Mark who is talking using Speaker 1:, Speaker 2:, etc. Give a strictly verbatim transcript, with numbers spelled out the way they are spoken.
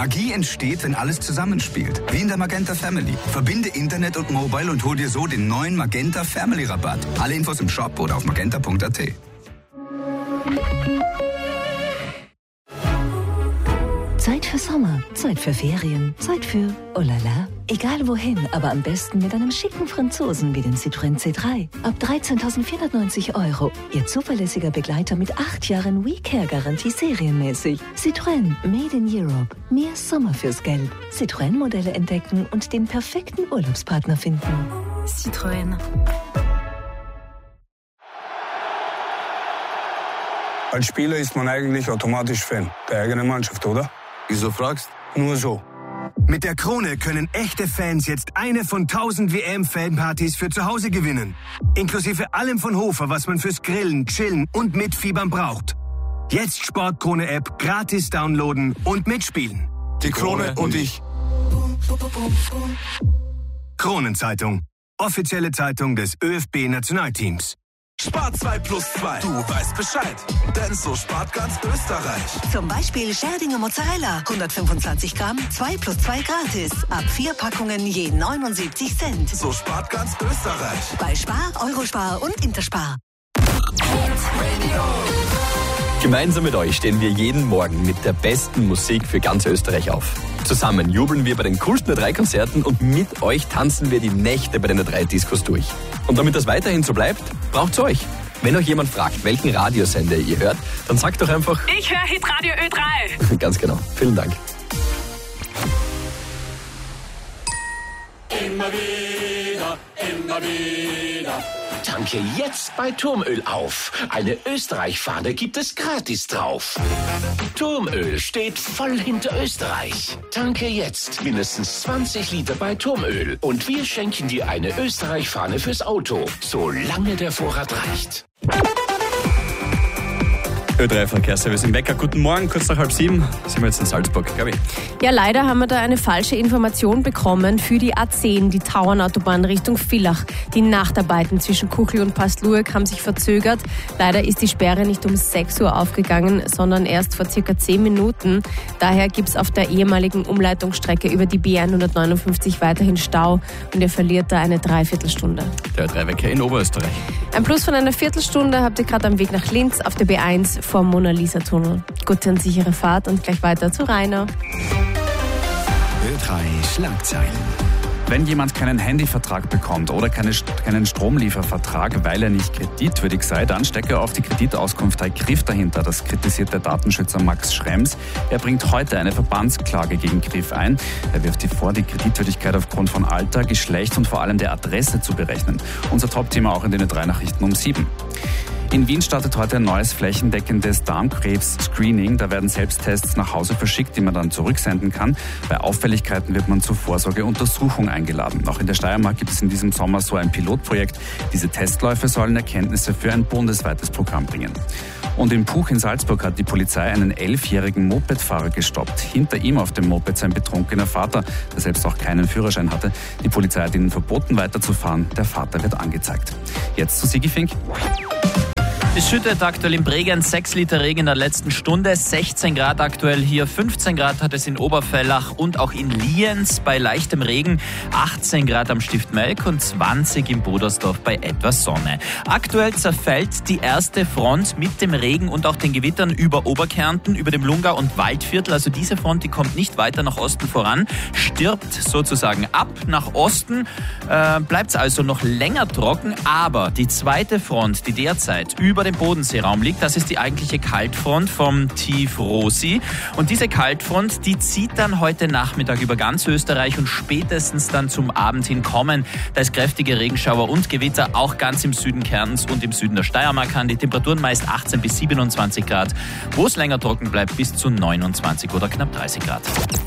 Speaker 1: Magie entsteht, wenn alles zusammenspielt. Wie in der Magenta Family. Verbinde Internet und Mobile und hol dir so den neuen Magenta Family Rabatt. Alle Infos im Shop oder auf magenta punkt a t.
Speaker 2: Zeit für Sommer, Zeit für Ferien, Zeit für oh la la. Egal wohin, aber am besten mit einem schicken Franzosen wie dem Citroën C drei. Ab dreizehntausendvierhundertneunzig Euro. Ihr zuverlässiger Begleiter mit acht Jahren We-Care-Garantie serienmäßig. Citroën, made in Europe. Mehr Sommer fürs Geld. Citroën-Modelle entdecken und den perfekten Urlaubspartner finden. Citroën.
Speaker 3: Als Spieler ist man eigentlich automatisch Fan der eigenen Mannschaft, oder?
Speaker 4: Wieso fragst?
Speaker 3: Nur so.
Speaker 5: Mit der Krone können echte Fans jetzt eine von tausend W M-Fanpartys für zu Hause gewinnen. Inklusive allem von Hofer, was man fürs Grillen, Chillen und Mitfiebern braucht. Jetzt Sportkrone-App gratis downloaden und mitspielen.
Speaker 4: Die Krone und ich.
Speaker 5: Kronenzeitung. Offizielle Zeitung des ÖFB-Nationalteams.
Speaker 4: Spar zwei plus zwei. Du weißt Bescheid. Denn so spart ganz Österreich.
Speaker 6: Zum Beispiel Scherdinger Mozzarella. hundertfünfundzwanzig Gramm, zwei plus zwei gratis. Ab vier Packungen je neunundsiebzig Cent.
Speaker 4: So spart ganz Österreich.
Speaker 6: Bei Spar, Eurospar und Interspar.
Speaker 7: Gemeinsam mit euch stehen wir jeden Morgen mit der besten Musik für ganz Österreich auf. Zusammen jubeln wir bei den coolsten A drei Konzerten und mit euch tanzen wir die Nächte bei den A drei Diskos durch. Und damit das weiterhin so bleibt, braucht's euch. Wenn euch jemand fragt, welchen Radiosender ihr hört, dann sagt doch einfach:
Speaker 8: Ich höre Hitradio Ö drei.
Speaker 7: Ganz genau. Vielen Dank.
Speaker 9: Immer wieder, immer wieder.
Speaker 10: Tanke jetzt bei Turmöl auf. Eine Österreich-Fahne gibt es gratis drauf. Turmöl steht voll hinter Österreich. Tanke jetzt mindestens zwanzig Liter bei Turmöl und wir schenken dir eine Österreich-Fahne fürs Auto, solange der Vorrat reicht.
Speaker 7: Ö drei Verkehrsservice im Wecker. Guten Morgen, kurz nach halb sieben sind wir jetzt in Salzburg, Gabi.
Speaker 11: Ja, leider haben wir da eine falsche Information bekommen für die A zehn, die Tauernautobahn Richtung Villach. Die Nachtarbeiten zwischen Kuchel und Pastluek haben sich verzögert. Leider ist die Sperre nicht um sechs Uhr aufgegangen, sondern erst vor circa zehn Minuten. Daher gibt es auf der ehemaligen Umleitungsstrecke über die B hundertneunundfünfzig weiterhin Stau und ihr verliert da eine Dreiviertelstunde.
Speaker 7: Der Ö drei Wecker in Oberösterreich.
Speaker 11: Ein Plus von einer Viertelstunde habt ihr gerade am Weg nach Linz auf der B eins vom Mona-Lisa-Tunnel. Gute und sichere Fahrt und gleich weiter zu Rainer.
Speaker 12: Ö drei Schlagzeilen.
Speaker 13: Wenn jemand keinen Handyvertrag bekommt oder keine, keinen Stromliefervertrag, weil er nicht kreditwürdig sei, dann stecke auf die Kreditauskunftei Griff dahinter. Das kritisiert der Datenschützer Max Schrems. Er bringt heute eine Verbandsklage gegen Griff ein. Er wirft ihr vor, die Kreditwürdigkeit aufgrund von Alter, Geschlecht und vor allem der Adresse zu berechnen. Unser Topthema auch in den Ö drei Nachrichten um sieben. In Wien startet heute ein neues flächendeckendes Darmkrebs-Screening. Da werden Selbsttests nach Hause verschickt, die man dann zurücksenden kann. Bei Auffälligkeiten wird man zur Vorsorgeuntersuchung eingeladen. Auch in der Steiermark gibt es in diesem Sommer so ein Pilotprojekt. Diese Testläufe sollen Erkenntnisse für ein bundesweites Programm bringen. Und in Puch in Salzburg hat die Polizei einen elfjährigen Mopedfahrer gestoppt. Hinter ihm auf dem Moped sein betrunkener Vater, der selbst auch keinen Führerschein hatte. Die Polizei hat ihnen verboten, weiterzufahren. Der Vater wird angezeigt. Jetzt zu Sigi Fink.
Speaker 14: Es schüttet aktuell in Bregenz, sechs Liter Regen in der letzten Stunde, sechzehn Grad aktuell hier, fünfzehn Grad hat es in Oberfellach und auch in Lienz bei leichtem Regen, achtzehn Grad am Stift Melk und zwanzig in Bodersdorf bei etwas Sonne. Aktuell zerfällt die erste Front mit dem Regen und auch den Gewittern über Oberkärnten, über dem Lungau und Waldviertel. Also diese Front, die kommt nicht weiter nach Osten voran, stirbt sozusagen ab. Nach Osten äh, bleibt es also noch länger trocken, aber die zweite Front, die derzeit über dem Bodenseeraum liegt, das ist die eigentliche Kaltfront vom Tief Rosi. Und diese Kaltfront, die zieht dann heute Nachmittag über ganz Österreich und spätestens dann zum Abend hin kommen. Da ist kräftige Regenschauer und Gewitter, auch ganz im Süden Kärntens und im Süden der Steiermark an. Die Temperaturen meist achtzehn bis siebenundzwanzig Grad, wo es länger trocken bleibt bis zu neunundzwanzig oder knapp dreißig Grad.